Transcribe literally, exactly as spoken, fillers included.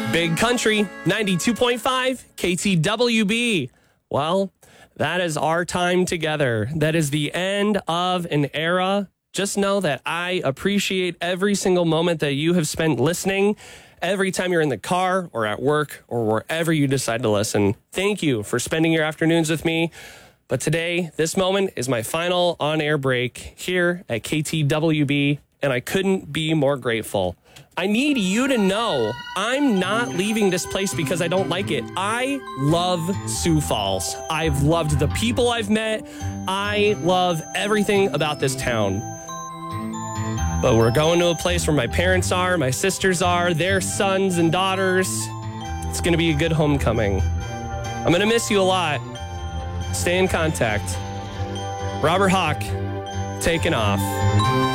Big Country, ninety-two point five, K T W B. Well, that is our time together. That is the end of an era. Just know that I appreciate every single moment that you have spent listening. Every time you're in the car or at work or wherever you decide to listen. Thank you for spending your afternoons with me. But today, this moment is my final on-air break here at K T W B, and I couldn't be more grateful. I need you to know I'm not leaving this place because I don't like it. I love Sioux Falls. I've loved the people I've met. I love everything about this town. But we're going to a place where my parents are, my sisters are, their sons and daughters. It's going to be a good homecoming. I'm going to miss you a lot. Stay in contact. Robert Hawk, taking off.